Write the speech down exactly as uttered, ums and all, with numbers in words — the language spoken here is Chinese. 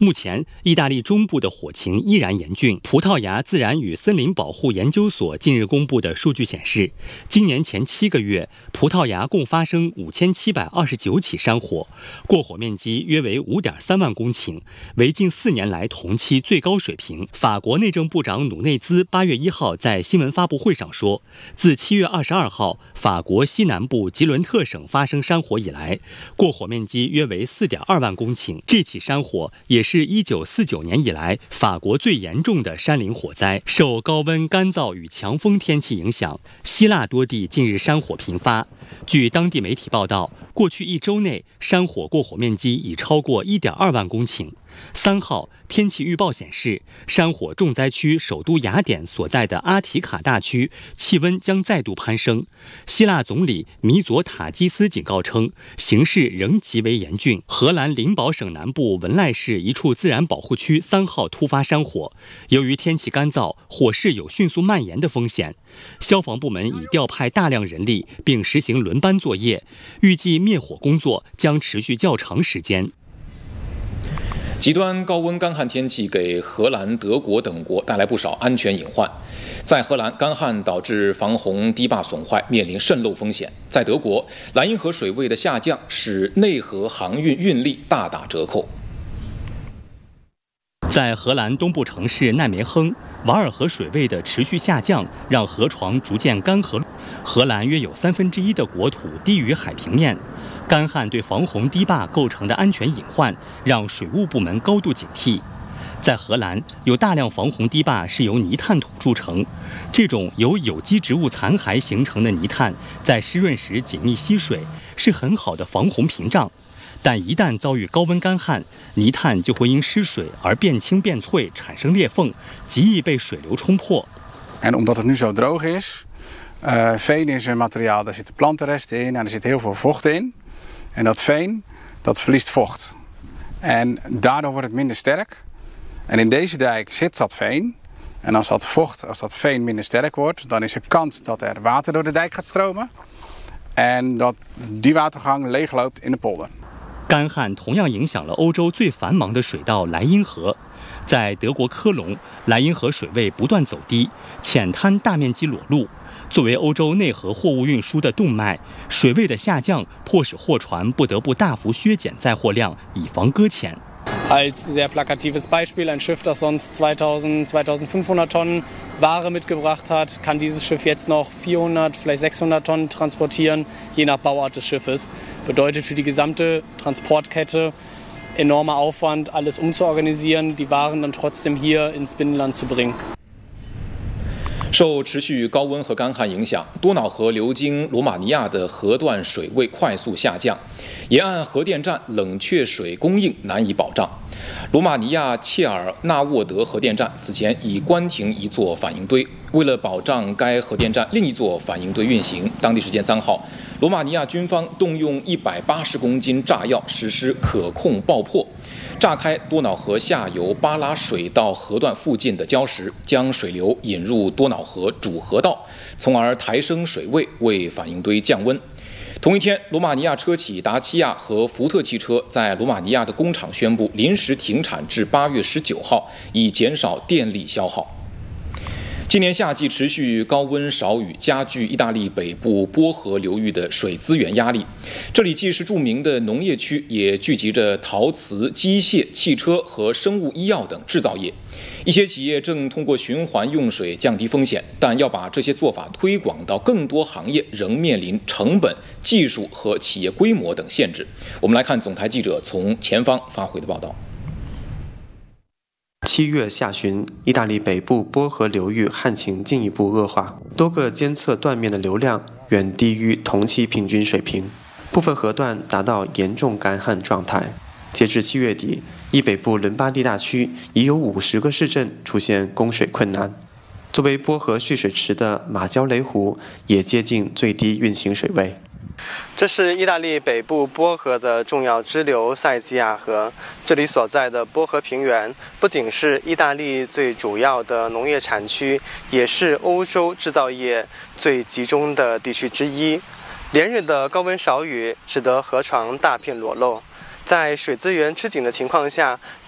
目前，意大利中部的火情依然严峻。葡萄牙自然与森林保护研究所近日公布的数据显示，今年前七个月，葡萄牙共发生五千七百二十九起山火，过火面积约为五点三万公顷，为近四年来同期最高水平。法国内政部长努内兹八月一号在新闻发布会上说，自七月二十二号法国西南部吉伦特省发生山火以来，过火面积约为四点二万公顷。这起山火也是一九四九年以来法国最严重的山林火灾。受高温、干燥与强风天气影响，希腊多地近日山火频发。据当地媒体报道，过去一周内山火过火面积已超过一点二万公顷。三号，天气预报显示，山火重灾区首都雅典所在的阿提卡大区气温将再度攀升。希腊总理米佐塔基斯警告称，形势仍极为严峻。荷兰灵堡省南部文赖市一处自然保护区三号突发山火，由于天气干燥，火势有迅速蔓延的风险。消防部门已调派大量人力，并实行轮班作业，预计灭火工作将持续较长时间。 极端高温干旱天气给荷兰、德国等国带来不少安全隐患。在荷兰，干旱导致防洪堤坝损坏，面临渗漏风险；在德国，莱茵河水位的下降使内河航运运力大打折扣。 在荷兰东部城市奈梅亨，瓦尔河水位的持续下降让河床逐渐干涸。荷兰约有三分之一的国土低于海平面。干旱对防洪堤坝构成的安全隐患，让水务部门高度警惕。在荷兰，有大量防洪堤坝是由泥炭土铸成，这种由有机植物残骸形成的泥炭，在湿润时紧密吸水，是很好的防洪屏障。但一旦遭遇高温干旱，泥炭就会因失水而变轻变脆，产生裂缝，极易被水流冲破。 En omdat het nu zo droog is, uh, veen is een materiaal, daar zitten plantenresten in en er zit heel veel vocht in. En dat veen, dat verliest vocht. En daardoor wordt het minder sterk. En in deze dijk zit dat veen. En als dat vocht, als dat veen minder sterk wordt, dan is er kans dat er water door de dijk gaat stromen. En dat die watergang leegloopt in de polder. 干旱同样影响了欧洲最繁忙的水道莱茵河。在德国科隆，莱茵河水位不断走低，浅滩大面积裸露。作为欧洲内河货物运输的动脉，水位的下降迫使货船不得不大幅削减载货量，以防搁浅。 Als sehr plakatives Beispiel, ein Schiff, das sonst zweitausend, zweitausendfünfhundert Tonnen Ware mitgebracht hat, kann dieses Schiff jetzt noch vierhundert, vielleicht sechshundert Tonnen transportieren, je nach Bauart des Schiffes. Bedeutet für die gesamte Transportkette enormer Aufwand, alles umzuorganisieren, die Waren dann trotzdem hier ins Binnenland zu bringen. 受持续高温和干旱影响，多瑙河流经罗马尼亚的河段水位快速下降，沿岸核电站冷却水供应难以保障。罗马尼亚切尔纳沃德核电站此前已关停一座反应堆，为了保障该核电站另一座反应堆运行，当地时间三号，罗马尼亚军方动用一百八十公斤炸药实施可控爆破，炸开多瑙河下游巴拉水道河段附近的礁石，将水流引入多瑙河主河道，从而抬升水位，为反应堆降温。同一天，罗马尼亚车企达契亚和福特汽车在罗马尼亚的工厂宣布临时停产至八月十九号，以减少电力消耗。今年夏季持续高温少雨，加剧意大利北部波河流域的水资源压力。这里既是著名的农业区，也聚集着陶瓷、机械、汽车和生物医药等制造业。一些企业正通过循环用水降低风险，但要把这些做法推广到更多行业，仍面临成本、技术和企业规模等限制。我们来看总台记者从前方发回的报道。 七月下旬，意大利北部波河流域旱情进一步恶化，多个监测断面的流量远低于同期平均水平，部分河段达到严重干旱状态。截至七月底，意北部伦巴第大区已有五十个市镇出现供水困难。作为波河蓄水池的马焦雷湖也接近最低运行水位。这是意大利北部波河的重要支流塞基亚河，这里所在的波河平原不仅是意大利最主要的农业产区，也是欧洲制造业最集中的地区之一。连日的高温少雨使得河床大片裸露，在水资源吃紧的情况下，